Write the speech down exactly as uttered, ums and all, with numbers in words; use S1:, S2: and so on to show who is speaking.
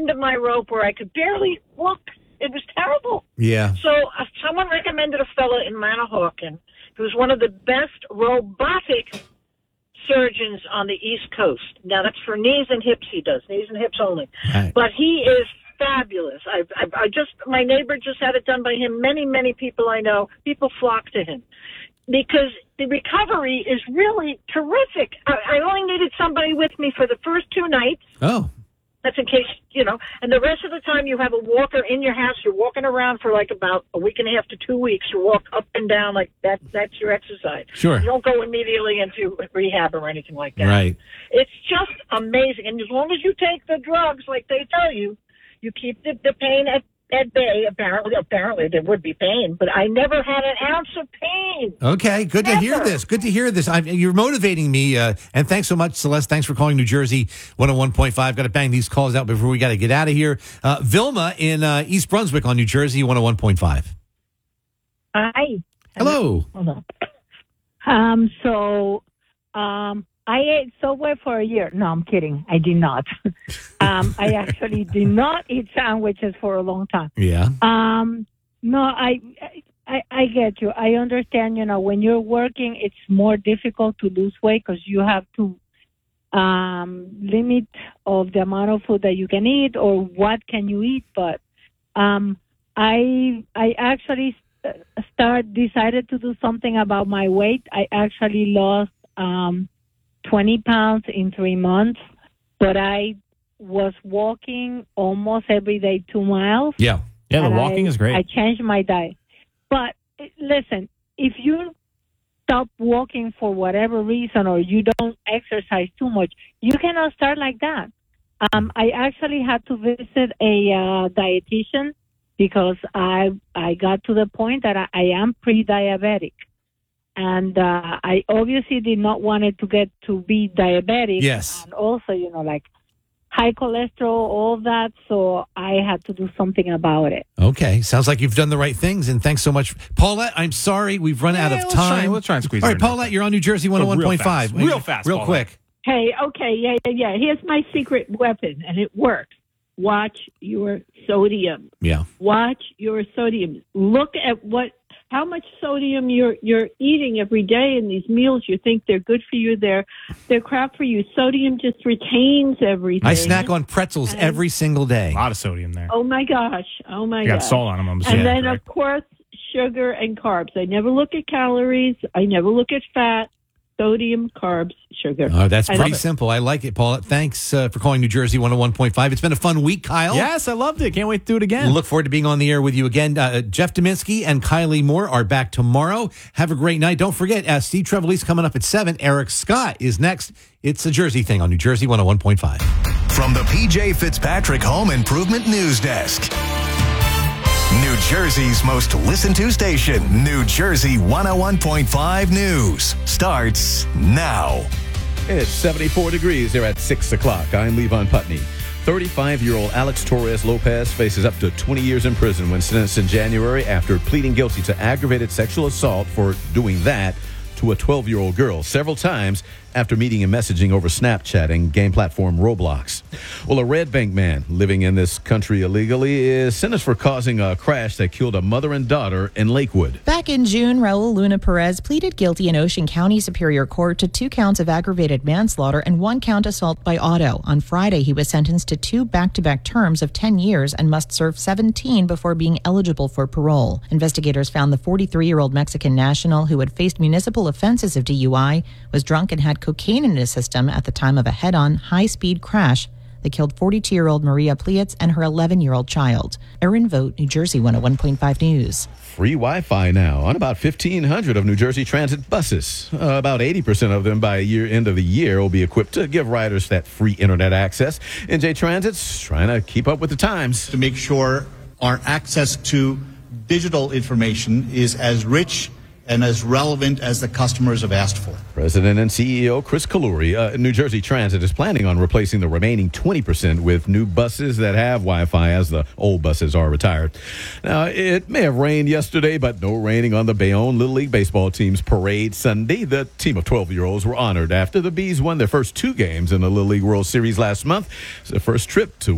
S1: end of my rope where I could barely walk. It was terrible.
S2: Yeah.
S1: So uh, someone recommended a fellow in Manahawkin who's one of the best robotic surgeons on the East Coast. Now, that's for knees and hips he does, knees and hips only.
S2: Right.
S1: But he is fabulous. I, I, I just, my neighbor just had it done by him. Many, many people I know, people flock to him because the recovery is really terrific. I, I only needed somebody with me for the first two nights.
S2: Oh.
S1: That's in case, you know, and the rest of the time you have a walker in your house. You're walking around for like about a week and a half to two weeks. You walk up and down like that. That's your exercise.
S2: Sure.
S1: You don't go immediately into rehab or anything like that.
S2: Right.
S1: It's just amazing. And as long as you take the drugs like they tell you, you keep the, the pain at, at bay. Apparently, apparently there would be pain, but I never had an ounce of pain.
S2: Okay, good
S1: Never.
S2: to hear this. Good to hear this. I, you're motivating me, uh, and thanks so much, Celeste. Thanks for calling New Jersey one oh one point five. Got to bang these calls out before we got to get out of here. Uh, Vilma in uh, East Brunswick on New Jersey one oh one point five.
S3: Hi.
S2: Hello.
S3: Hold on. Um, so, um, I ate Subway for a year. No, I'm kidding. I did not. um, I actually did not eat sandwiches for a long time.
S2: Yeah.
S3: Um, no, I, I, I get you. I understand, you know, when you're working, it's more difficult to lose weight because you have to um, limit of the amount of food that you can eat or what can you eat. But um, I, I actually start decided to do something about my weight. I actually lost um, twenty pounds in three months, but I was walking almost every day two miles.
S2: Yeah.
S4: Yeah, the
S3: and
S4: walking
S3: I,
S4: is great.
S3: I changed my diet. But listen, if you stop walking for whatever reason or you don't exercise too much, you cannot start like that. Um, I actually had to visit a uh, dietitian because I I got to the point that I, I am pre-diabetic. And uh, I obviously did not want it to get to be diabetic.
S2: Yes.
S3: And also, you know, like high cholesterol, all that. So I had to do something about it.
S2: Okay. Sounds like you've done the right things, and thanks so much. Paulette, I'm sorry. We've run out
S4: Yeah,
S2: of
S4: let's
S2: time.
S4: try- let's try and squeeze
S2: All
S4: her
S2: right,
S4: in.
S2: Paulette, you're on New Jersey one oh one point five.
S4: Real fast. Real fast,
S2: Real
S4: Paulette.
S2: quick.
S5: Hey, okay, yeah, yeah, yeah. Here's my secret weapon, and it works. Watch your sodium.
S2: Yeah.
S5: Watch your sodium. Look at what, how much sodium you're you're eating every day in these meals. You think they're good for you. They're they're crap for you. Sodium just retains everything.
S2: I snack on pretzels
S5: And-
S2: every single day.
S4: A lot of sodium there.
S5: Oh my gosh! Oh my
S4: You got
S5: gosh!
S4: salt on them. I'm
S5: And
S4: assuming,
S5: then
S4: correct?
S5: of course sugar and carbs. I never look at calories. I never look at fat. Sodium, carbs, sugar.
S2: Oh, that's
S5: I
S2: pretty
S5: love it.
S2: simple. I like it, Paulette. Thanks uh, for calling New Jersey one oh one point five. It's been a fun week, Kyle.
S4: Yes, I loved it. Can't wait to do it again.
S2: Look forward to being on the air with you again. Uh, Jeff Dominski and Kylie Moore are back tomorrow. Have a great night. Don't forget, uh, Steve Trevelise coming up at seven. Eric Scott is next. It's a Jersey thing on New Jersey one oh one point five.
S6: From the P J Fitzpatrick Home Improvement News Desk. New Jersey's most listened to station, New Jersey one oh one point five News, starts now.
S7: It's seventy-four degrees there at six o'clock. I'm Levon Putney. thirty-five-year-old Alex Torres Lopez faces up to twenty years in prison when sentenced in January after pleading guilty to aggravated sexual assault for doing that to a twelve-year-old girl several times after meeting and messaging over Snapchat and game platform Roblox. Well, a Red Bank man living in this country illegally is sentenced for causing a crash that killed a mother and daughter in Lakewood.
S8: Back in June, Raul Luna Perez pleaded guilty in Ocean County Superior Court to two counts of aggravated manslaughter and one count assault by auto. On Friday, he was sentenced to two back-to-back terms of ten years and must serve seventeen before being eligible for parole. Investigators found the forty-three-year-old Mexican national who had faced municipal offenses of D U I was drunk and had cocaine in his system at the time of a head-on, high-speed crash that killed forty-two-year-old Maria Plietz and her eleven-year-old child. Erin Vogt, New Jersey one oh one point five News.
S7: Free Wi-Fi now on about fifteen hundred of New Jersey Transit buses. Uh, about eighty percent of them by year end of the year will be equipped to give riders that free internet access. N J Transit's trying to keep up with the times.
S9: To make sure our access to digital information is as rich and as relevant as the customers have asked for.
S7: President and C E O Chris Kaluri, uh, New Jersey Transit is planning on replacing the remaining twenty percent with new buses that have Wi-Fi as the old buses are retired. Now, it may have rained yesterday, but no raining on the Bayonne Little League baseball team's parade Sunday. The team of twelve-year-olds were honored after the Bees won their first two games in the Little League World Series last month. It's their first trip to